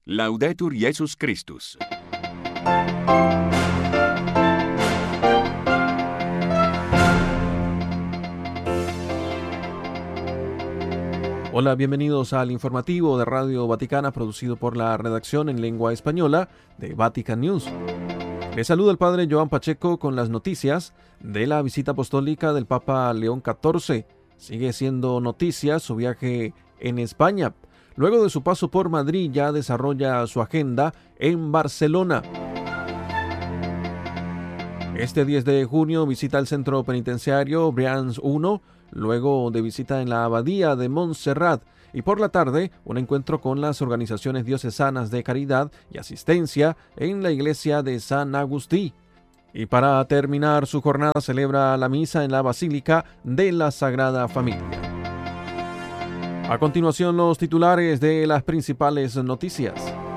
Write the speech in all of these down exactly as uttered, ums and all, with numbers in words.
Laudetur Jesus Christus. Hola, bienvenidos al informativo de Radio Vaticana producido por la redacción en lengua española de Vatican News. Les saluda el padre Joan Pacheco con las noticias de la visita apostólica del Papa León catorce. Sigue siendo noticia su viaje en España. Luego de su paso por Madrid ya desarrolla su agenda en Barcelona. Este diez de junio visita el centro penitenciario Brians uno, luego de visita en la abadía de Montserrat y por la tarde un encuentro con las organizaciones diocesanas de caridad y asistencia en la iglesia de San Agustí. Y para terminar su jornada celebra la misa en la Basílica de la Sagrada Familia. A continuación los titulares de las principales noticias.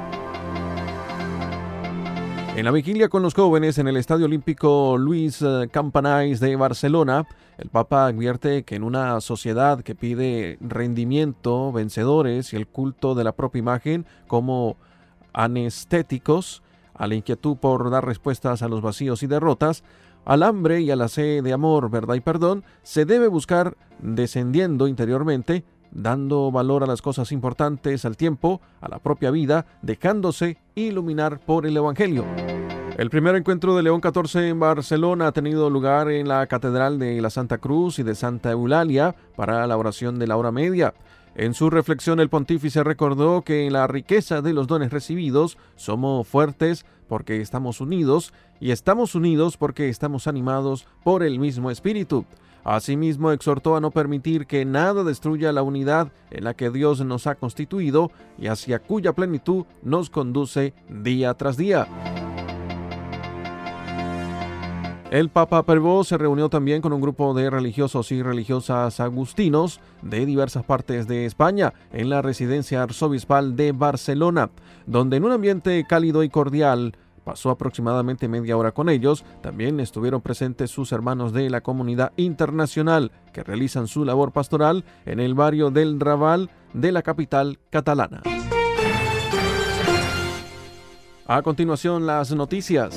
En la vigilia con los jóvenes en el Estadio Olímpico Luis Companys de Barcelona, el Papa advierte que en una sociedad que pide rendimiento, vencedores y el culto de la propia imagen como anestéticos, a la inquietud por dar respuestas a los vacíos y derrotas, al hambre y a la sed de amor, verdad y perdón, se debe buscar descendiendo interiormente, dando valor a las cosas importantes, al tiempo, a la propia vida, dejándose iluminar por el Evangelio. El primer encuentro de León catorce en Barcelona ha tenido lugar en la Catedral de la Santa Cruz y de Santa Eulalia para la oración de la hora media. En su reflexión, el pontífice recordó que en la riqueza de los dones recibidos somos fuertes porque estamos unidos y estamos unidos porque estamos animados por el mismo Espíritu. Asimismo, exhortó a no permitir que nada destruya la unidad en la que Dios nos ha constituido y hacia cuya plenitud nos conduce día tras día. El Papa Prevot se reunió también con un grupo de religiosos y religiosas agustinos de diversas partes de España en la residencia arzobispal de Barcelona, donde en un ambiente cálido y cordial pasó aproximadamente media hora con ellos. También estuvieron presentes sus hermanos de la comunidad internacional que realizan su labor pastoral en el barrio del Raval de la capital catalana. A continuación, las noticias.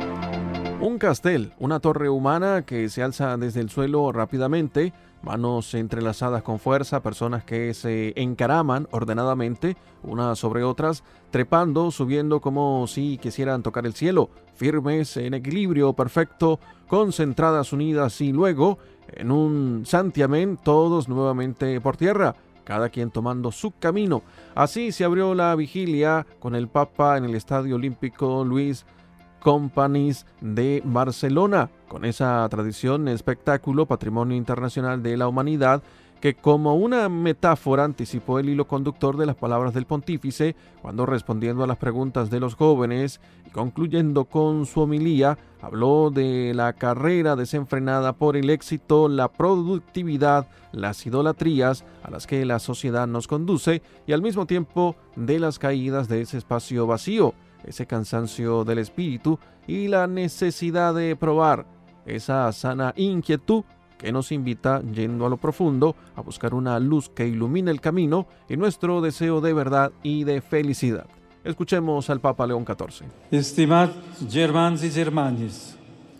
Un castel, una torre humana que se alza desde el suelo rápidamente, manos entrelazadas con fuerza, personas que se encaraman ordenadamente unas sobre otras, trepando, subiendo como si quisieran tocar el cielo, firmes, en equilibrio perfecto, concentradas, unidas y luego, en un santiamén, todos nuevamente por tierra, cada quien tomando su camino. Así se abrió la vigilia con el Papa en el Estadio Olímpico Luis Companys de Barcelona, con esa tradición, espectáculo, patrimonio internacional de la humanidad, que como una metáfora anticipó el hilo conductor de las palabras del pontífice cuando, respondiendo a las preguntas de los jóvenes y concluyendo con su homilía, habló de la carrera desenfrenada por el éxito, la productividad, las idolatrías a las que la sociedad nos conduce y al mismo tiempo de las caídas de ese espacio vacío, ese cansancio del espíritu y la necesidad de probar esa sana inquietud que nos invita, yendo a lo profundo, a buscar una luz que ilumine el camino y nuestro deseo de verdad y de felicidad. Escuchemos al Papa León catorce. Estimat germans y germanes,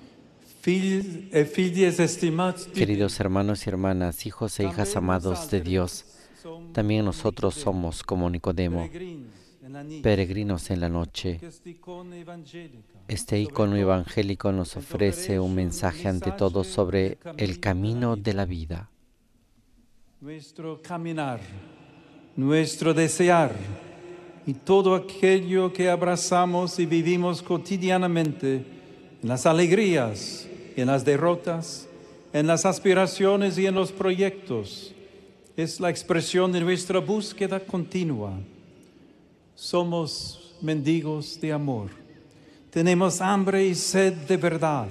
fills e filles estimats, queridos hermanos y hermanas, hijos e hijas amados de Dios, también nosotros somos como Nicodemo, peregrinos en la noche. Este icono evangélico nos ofrece un mensaje ante todo sobre el camino de la vida. Nuestro caminar, nuestro desear y todo aquello que abrazamos y vivimos cotidianamente, en las alegrías, en las derrotas, en las aspiraciones y en los proyectos, es la expresión de nuestra búsqueda continua. Somos mendigos de amor. Tenemos hambre y sed de verdad.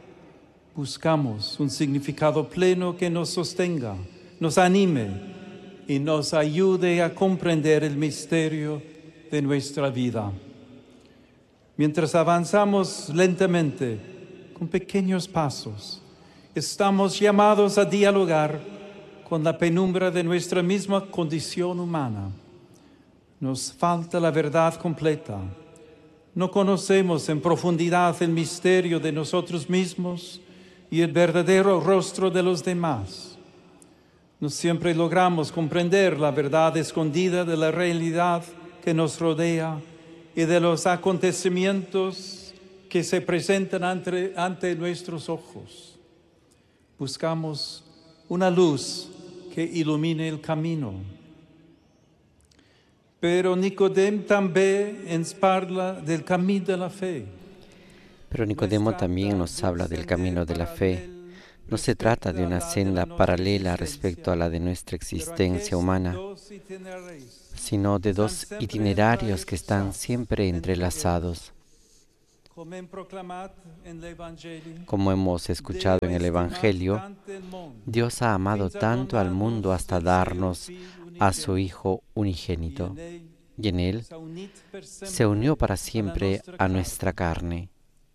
Buscamos un significado pleno que nos sostenga, nos anime y nos ayude a comprender el misterio de nuestra vida. Mientras avanzamos lentamente, con pequeños pasos, estamos llamados a dialogar con la penumbra de nuestra misma condición humana. Nos falta la verdad completa. No conocemos en profundidad el misterio de nosotros mismos y el verdadero rostro de los demás. No siempre logramos comprender la verdad escondida de la realidad que nos rodea y de los acontecimientos que se presentan ante, ante nuestros ojos. Buscamos una luz que ilumine el camino. Pero Nicodemo también nos habla del camino de la fe. Pero Nicodemo también nos habla del camino de la fe. No se trata de una senda paralela respecto a la de nuestra existencia humana, sino de dos itinerarios que están siempre entrelazados. Como hemos escuchado en el Evangelio, Dios ha amado tanto al mundo hasta darnos a su Hijo unigénito, y en Él se unió para siempre a nuestra carne.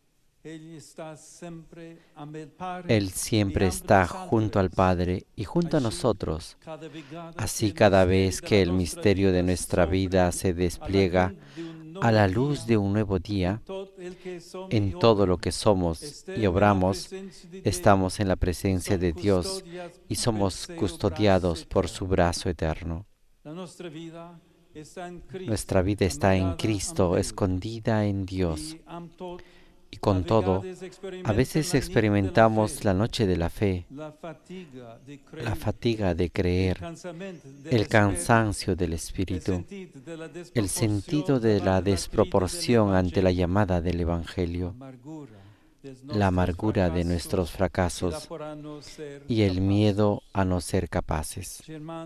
Él siempre está junto al Padre y junto a nosotros. Así, cada vez que el misterio de nuestra vida se despliega a la luz de un nuevo día, en todo lo que somos y obramos, estamos en la presencia de Dios y somos custodiados por su brazo eterno. Nuestra vida está en Cristo, escondida en Dios. Y con todo, a veces experimentamos la noche de la fe, la fatiga de creer, el cansancio del espíritu, el sentido de la desproporción ante la llamada del Evangelio, la amargura de nuestros fracasos y el miedo a no ser capaces.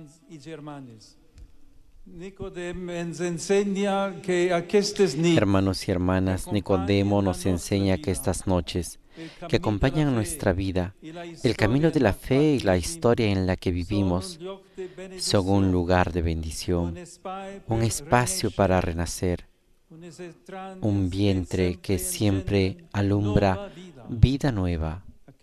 Hermanos y hermanas, Nicodemo nos enseña que estas noches que acompañan nuestra vida, el camino de la fe y la historia en la que vivimos, son un lugar de bendición, un espacio para renacer, un vientre que siempre alumbra vida nueva.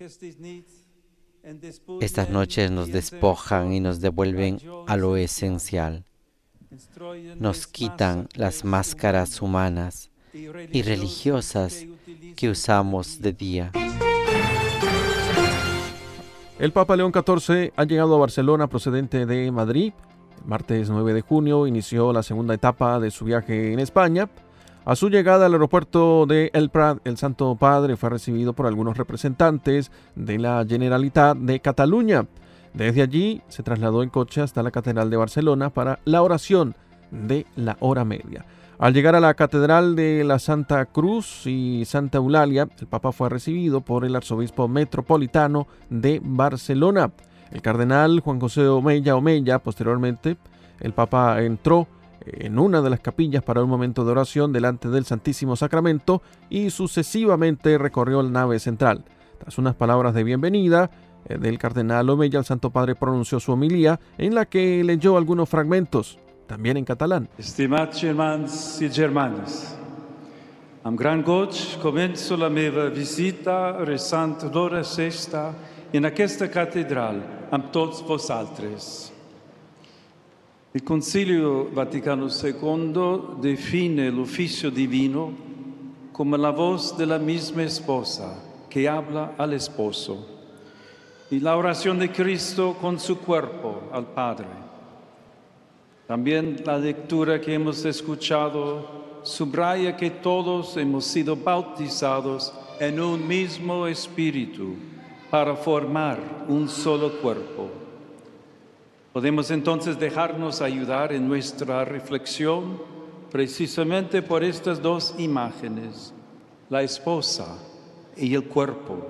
Estas noches nos despojan y nos devuelven a lo esencial. Nos quitan las máscaras humanas y religiosas que usamos de día. El Papa León catorce ha llegado a Barcelona procedente de Madrid. El martes nueve de junio inició la segunda etapa de su viaje en España. A su llegada al aeropuerto de El Prat, el Santo Padre fue recibido por algunos representantes de la Generalitat de Cataluña. Desde allí se trasladó en coche hasta la Catedral de Barcelona para la oración de la hora media. Al llegar a la Catedral de la Santa Cruz y Santa Eulalia, el Papa fue recibido por el arzobispo metropolitano de Barcelona, el cardenal Juan José Omella Omella. Posteriormente, el Papa entró en una de las capillas para un momento de oración delante del Santísimo Sacramento y sucesivamente recorrió la nave central. Tras unas palabras de bienvenida del cardenal Omella, el Santo Padre pronunció su homilía en la que leyó algunos fragmentos, también en catalán. Estimats germans i germanes, amb gran goig començo la meva visita resant l'hora sexta en aquesta catedral amb tots vosaltres. Il Concilio Vaticano segundo define l'ufficio divino come la voz de la misma esposa que habla al esposo, y la oración de Cristo con su cuerpo al Padre. También la lectura que hemos escuchado subraya que todos hemos sido bautizados en un mismo espíritu para formar un solo cuerpo. Podemos entonces dejarnos ayudar en nuestra reflexión precisamente por estas dos imágenes, la esposa y el cuerpo.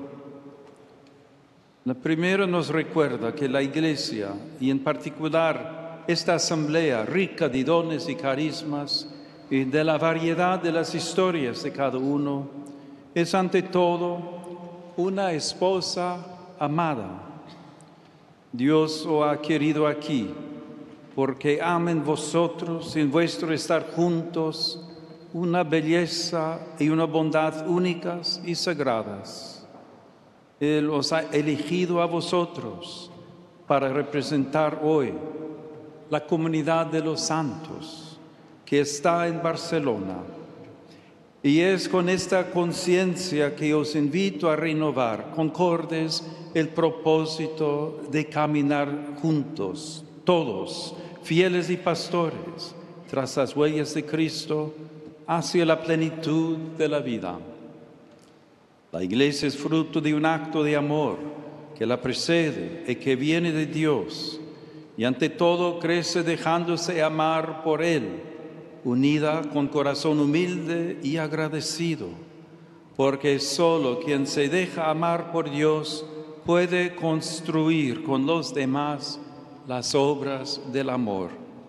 La primera nos recuerda que la Iglesia, y en particular esta asamblea rica de dones y carismas y de la variedad de las historias de cada uno, es ante todo una esposa amada. Dios os ha querido aquí porque amen vosotros en vuestro estar juntos una belleza y una bondad únicas y sagradas. Él os ha elegido a vosotros para representar hoy la comunidad de los santos, que está en Barcelona. Y es con esta conciencia que os invito a renovar, concordes, el propósito de caminar juntos, todos, fieles y pastores, tras las huellas de Cristo, hacia la plenitud de la vida. La Iglesia es fruto de un acto de amor que la precede y que viene de Dios, y ante todo crece dejándose amar por Él, unida con corazón humilde y agradecido, porque solo quien se deja amar por Dios puede construir con los demás las obras del amor.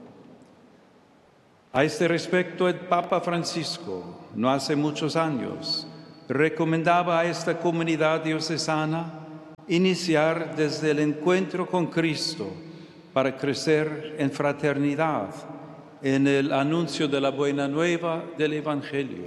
A este respecto, el Papa Francisco, no hace muchos años, recomendaba a esta comunidad diocesana iniciar desde el encuentro con Cristo para crecer en fraternidad, en el anuncio de la buena nueva del Evangelio.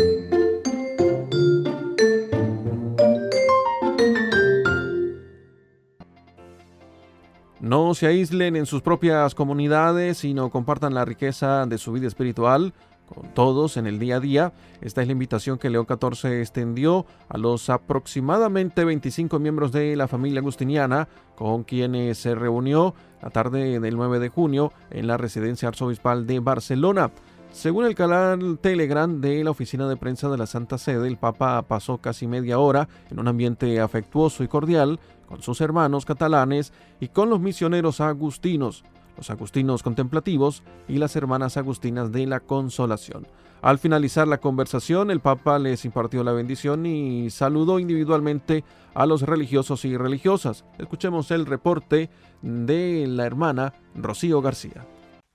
No se aíslen en sus propias comunidades, sino compartan la riqueza de su vida espiritual con todos en el día a día. Esta es la invitación que León catorce extendió a los aproximadamente veinticinco miembros de la familia agustiniana con quienes se reunió la tarde del nueve de junio en la residencia arzobispal de Barcelona. Según el canal Telegram de la oficina de prensa de la Santa Sede, el Papa pasó casi media hora en un ambiente afectuoso y cordial con sus hermanos catalanes y con los misioneros agustinos, los agustinos contemplativos y las hermanas agustinas de la Consolación. Al finalizar la conversación, el Papa les impartió la bendición y saludó individualmente a los religiosos y religiosas. Escuchemos el reporte de la hermana Rocío García.